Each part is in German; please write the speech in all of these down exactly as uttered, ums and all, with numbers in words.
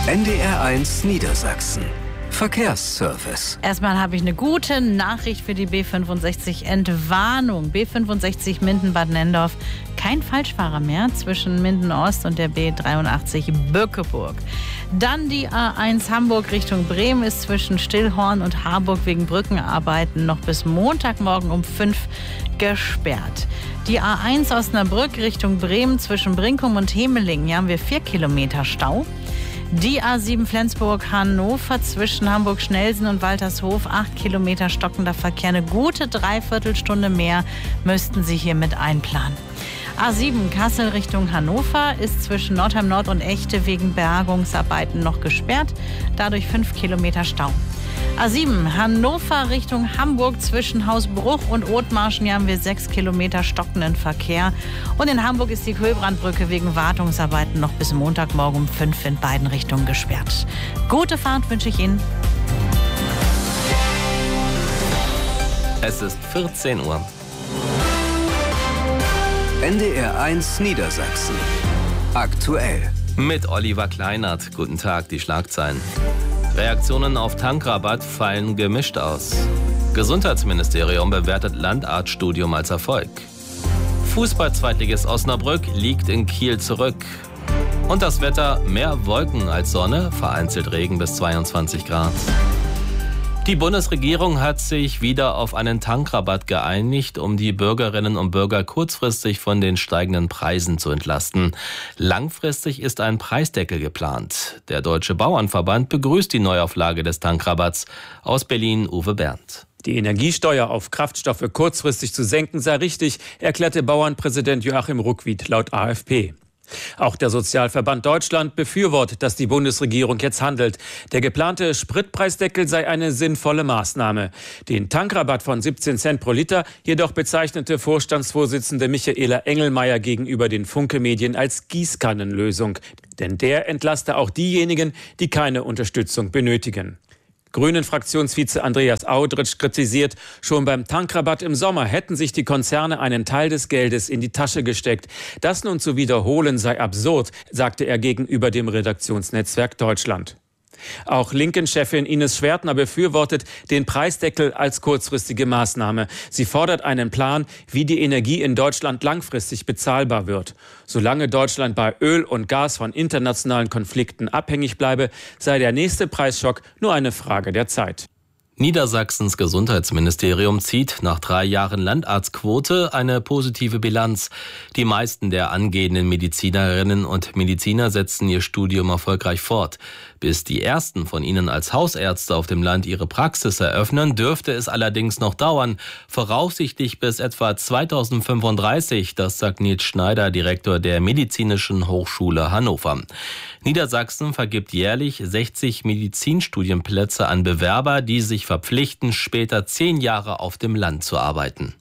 N D R eins Niedersachsen. Verkehrsservice. Erstmal habe ich eine gute Nachricht für die B fünfundsechzig Entwarnung. B fünfundsechzig Minden-Bad Nendorf. Kein Falschfahrer mehr zwischen Minden-Ost und der B dreiundachtzig Bückeburg. Dann die A eins Hamburg Richtung Bremen ist zwischen Stillhorn und Harburg wegen Brückenarbeiten noch bis Montagmorgen um fünf gesperrt. Die A eins Osnabrück Richtung Bremen zwischen Brinkum und Hemeling. Hier haben wir vier Kilometer Stau. Die A sieben Flensburg-Hannover zwischen Hamburg-Schnelsen und Waltershof, acht Kilometer stockender Verkehr. Eine gute Dreiviertelstunde mehr müssten Sie hiermit einplanen. A sieben Kassel Richtung Hannover ist zwischen Nordheim Nord und Echte wegen Bergungsarbeiten noch gesperrt. Dadurch fünf Kilometer Stau. A sieben Hannover Richtung Hamburg zwischen Hausbruch und Othmarschen. Hier haben wir sechs Kilometer stockenden Verkehr. Und in Hamburg ist die Kühlbrandbrücke wegen Wartungsarbeiten noch bis Montagmorgen um fünf in beiden Richtungen gesperrt. Gute Fahrt wünsche ich Ihnen. Es ist vierzehn Uhr. N D R eins Niedersachsen. Aktuell. Mit Oliver Kleinert. Guten Tag, die Schlagzeilen. Reaktionen auf Tankrabatt fallen gemischt aus. Gesundheitsministerium bewertet Landarztstudium als Erfolg. Fußball-Zweitligist Osnabrück liegt in Kiel zurück. Und das Wetter: mehr Wolken als Sonne, vereinzelt Regen bis zweiundzwanzig Grad. Die Bundesregierung hat sich wieder auf einen Tankrabatt geeinigt, um die Bürgerinnen und Bürger kurzfristig von den steigenden Preisen zu entlasten. Langfristig ist ein Preisdeckel geplant. Der Deutsche Bauernverband begrüßt die Neuauflage des Tankrabatts. Aus Berlin Uwe Berndt. Die Energiesteuer auf Kraftstoffe kurzfristig zu senken sei richtig, erklärte Bauernpräsident Joachim Ruckwied laut A F P. Auch der Sozialverband Deutschland befürwortet, dass die Bundesregierung jetzt handelt. Der geplante Spritpreisdeckel sei eine sinnvolle Maßnahme. Den Tankrabatt von siebzehn Cent pro Liter jedoch bezeichnete Vorstandsvorsitzende Michaela Engelmeier gegenüber den Funke-Medien als Gießkannenlösung. Denn der entlaste auch diejenigen, die keine Unterstützung benötigen. Grünen-Fraktionsvize Andreas Audritsch kritisiert, schon beim Tankrabatt im Sommer hätten sich die Konzerne einen Teil des Geldes in die Tasche gesteckt. Das nun zu wiederholen sei absurd, sagte er gegenüber dem Redaktionsnetzwerk Deutschland. Auch Linken-Chefin Ines Schwertner befürwortet den Preisdeckel als kurzfristige Maßnahme. Sie fordert einen Plan, wie die Energie in Deutschland langfristig bezahlbar wird. Solange Deutschland bei Öl und Gas von internationalen Konflikten abhängig bleibe, sei der nächste Preisschock nur eine Frage der Zeit. Niedersachsens Gesundheitsministerium zieht nach drei Jahren Landarztquote eine positive Bilanz. Die meisten der angehenden Medizinerinnen und Mediziner setzen ihr Studium erfolgreich fort. Bis die ersten von ihnen als Hausärzte auf dem Land ihre Praxis eröffnen, dürfte es allerdings noch dauern. Voraussichtlich bis etwa zweitausendfünfunddreißig, das sagt Nils Schneider, Direktor der Medizinischen Hochschule Hannover. Niedersachsen vergibt jährlich sechzig Medizinstudienplätze an Bewerber, die sich verpflichten, später zehn Jahre auf dem Land zu arbeiten.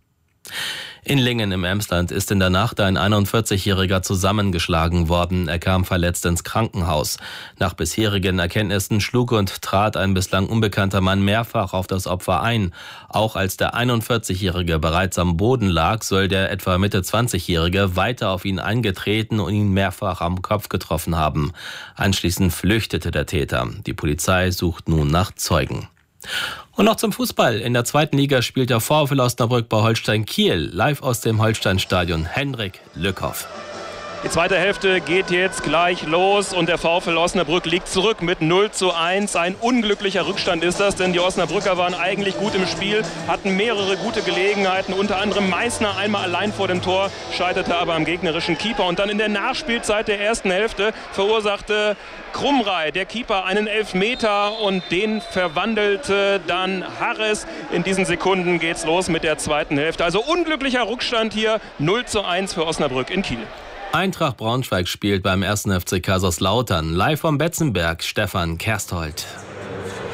In Lingen im Emsland ist in der Nacht ein einundvierzigjähriger zusammengeschlagen worden. Er kam verletzt ins Krankenhaus. Nach bisherigen Erkenntnissen schlug und trat ein bislang unbekannter Mann mehrfach auf das Opfer ein. Auch als der einundvierzigjährige bereits am Boden lag, soll der etwa Mitte zwanzigjährige weiter auf ihn eingetreten und ihn mehrfach am Kopf getroffen haben. Anschließend flüchtete der Täter. Die Polizei sucht nun nach Zeugen. Und noch zum Fußball. In der zweiten Liga spielt der VfL Osnabrück bei Holstein Kiel. Live aus dem Holsteinstadion. Henrik Lückhoff. Die zweite Hälfte geht jetzt gleich los und der VfL Osnabrück liegt zurück mit null zu eins. Ein unglücklicher Rückstand ist das, denn die Osnabrücker waren eigentlich gut im Spiel, hatten mehrere gute Gelegenheiten, unter anderem Meißner einmal allein vor dem Tor, scheiterte aber am gegnerischen Keeper. Und dann in der Nachspielzeit der ersten Hälfte verursachte Krumrei, der Keeper, einen Elfmeter und den verwandelte dann Harris. In diesen Sekunden geht's los mit der zweiten Hälfte. Also unglücklicher Rückstand hier, null zu eins für Osnabrück in Kiel. Eintracht Braunschweig spielt beim ersten F C Kaiserslautern. Live vom Betzenberg, Stefan Kersthold.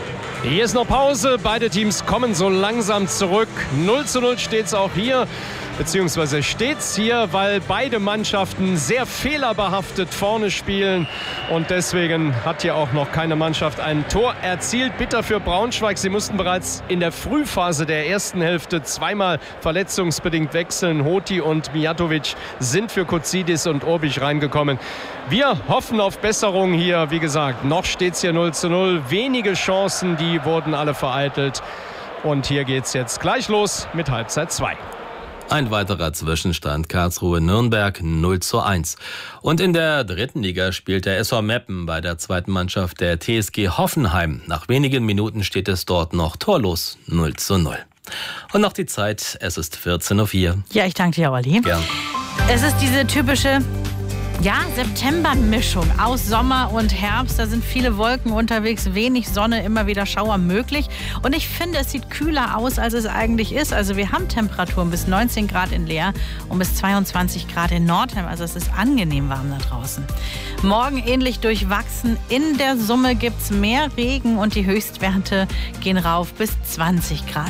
Hier ist noch Pause. Beide Teams kommen so langsam zurück. null zu null steht es auch hier. beziehungsweise steht's hier, weil beide Mannschaften sehr fehlerbehaftet vorne spielen und deswegen hat hier auch noch keine Mannschaft ein Tor erzielt. Bitter für Braunschweig, sie mussten bereits in der Frühphase der ersten Hälfte zweimal verletzungsbedingt wechseln. Hoti und Mijatovic sind für Kozidis und Orbich reingekommen. Wir hoffen auf Besserung hier. Wie gesagt, noch steht es hier null zu null. Wenige Chancen, die wurden alle vereitelt. Und hier geht es jetzt gleich los mit Halbzeit zwei. Ein weiterer Zwischenstand Karlsruhe-Nürnberg null zu eins. Und in der dritten Liga spielt der S V Meppen bei der zweiten Mannschaft der T S G Hoffenheim. Nach wenigen Minuten steht es dort noch torlos null zu null. Und noch die Zeit, es ist vierzehn Uhr vier. Ja, ich danke dir, Olli. Gern. Es ist diese typische Ja, September-Mischung aus Sommer und Herbst. Da sind viele Wolken unterwegs, wenig Sonne, immer wieder Schauer möglich. Und ich finde, es sieht kühler aus, als es eigentlich ist. Also wir haben Temperaturen bis neunzehn Grad in Leer und bis zweiundzwanzig Grad in Nordheim. Also es ist angenehm warm da draußen. Morgen ähnlich durchwachsen. In der Summe gibt es mehr Regen und die Höchstwerte gehen rauf bis zwanzig Grad.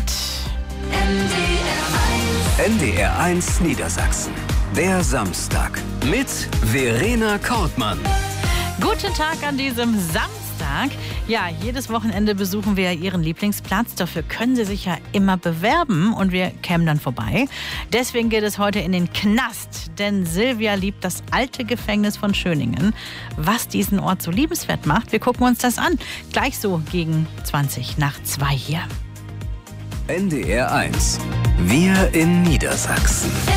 N D R eins Niedersachsen. Der Samstag mit Verena Kortmann. Guten Tag an diesem Samstag. Ja, jedes Wochenende besuchen wir Ihren Lieblingsplatz. Dafür können Sie sich ja immer bewerben und wir kämen dann vorbei. Deswegen geht es heute in den Knast, denn Silvia liebt das alte Gefängnis von Schöningen. Was diesen Ort so liebenswert macht, wir gucken uns das an. Gleich so gegen zwanzig nach zwei hier. N D R eins. Wir in Niedersachsen.